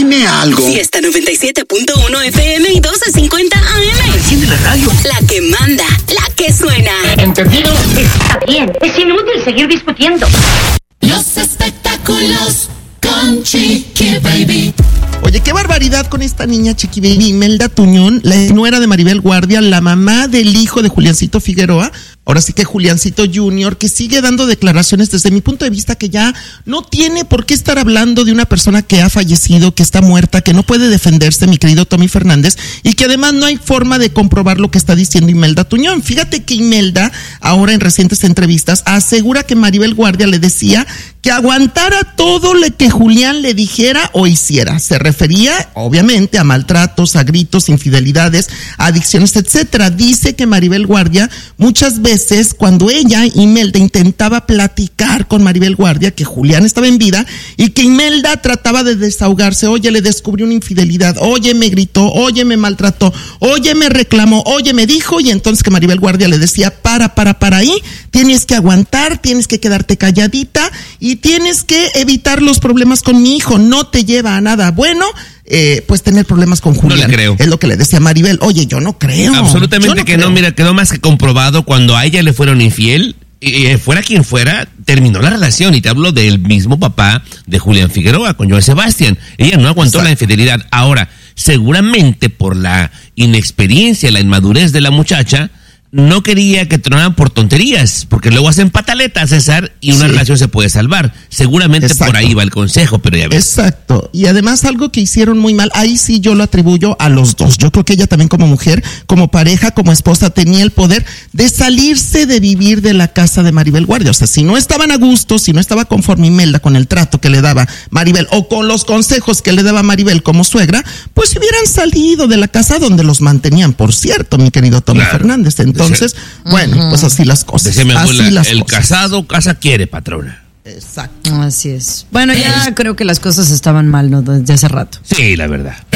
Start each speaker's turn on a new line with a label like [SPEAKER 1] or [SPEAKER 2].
[SPEAKER 1] Dime algo.
[SPEAKER 2] Fiesta 97.1 FM y 1250 AM.
[SPEAKER 1] Enciende la radio.
[SPEAKER 2] La que manda, la que suena.
[SPEAKER 3] ¿Entendido? Está bien. Es inútil seguir discutiendo.
[SPEAKER 4] Los espectáculos con Chiqui Baby.
[SPEAKER 5] Oye, qué barbaridad con esta niña Chiqui Baby, Imelda Tuñón, la nuera de Maribel Guardia, la mamá del hijo de Juliancito Figueroa, ahora sí que Juliancito Jr., que sigue dando declaraciones desde mi punto de vista que ya no tiene por qué estar hablando de una persona que ha fallecido, que está muerta, que no puede defenderse, mi querido Tommy Fernández, y que además no hay forma de comprobar lo que está diciendo Imelda Tuñón. Fíjate que Imelda, ahora en recientes entrevistas, asegura que Maribel Guardia le decía que aguantara todo lo que Julián le dijera o hiciera. Se refería, obviamente, a maltratos, a gritos, infidelidades, adicciones, etcétera. Dice que Maribel Guardia, muchas veces, cuando ella, Imelda, intentaba platicar con Maribel Guardia, que Julián estaba en vida, y que Imelda trataba de desahogarse, oye, le descubrió una infidelidad, oye, me gritó, oye, me maltrató, oye, me reclamó, oye, me dijo, y entonces que Maribel Guardia le decía, para ahí, tienes que aguantar, tienes que quedarte calladita, y tienes que evitar los problemas con mi hijo, no te lleva a nada bueno, pues tener problemas con Julián.
[SPEAKER 6] No le creo.
[SPEAKER 5] Es lo que le decía Maribel. Oye, yo no creo.
[SPEAKER 6] Absolutamente que no, mira, quedó más que comprobado cuando a ella le fueron infiel, fuera quien fuera, terminó la relación, y te hablo del mismo papá de Julián Figueroa, con Joan Sebastián. Ella no aguantó la infidelidad. Ahora, seguramente por la inexperiencia, la inmadurez de la muchacha, no quería que tronaran por tonterías, porque luego hacen pataletas, César, y una relación se puede salvar. Seguramente por ahí va el consejo, pero ya ves.
[SPEAKER 5] Exacto. Y además algo que hicieron muy mal, ahí sí yo lo atribuyo a los dos. Yo creo que ella también como mujer, como pareja, como esposa, tenía el poder de salirse de vivir de la casa de Maribel Guardia. O sea, si no estaban a gusto, si no estaba conforme Imelda con el trato que le daba Maribel o con los consejos que le daba Maribel como suegra, pues hubieran salido de la casa donde los mantenían, por cierto, mi querido Tommy Fernández. Entonces, bueno, pues así las cosas.
[SPEAKER 6] Decía mi abuela,
[SPEAKER 5] así las
[SPEAKER 6] el
[SPEAKER 5] cosas.
[SPEAKER 6] casado casa quiere, patrona.
[SPEAKER 5] Exacto.
[SPEAKER 7] Así es. Bueno, ya creo que las cosas estaban mal, ¿no? Desde hace rato.
[SPEAKER 6] Sí, la verdad.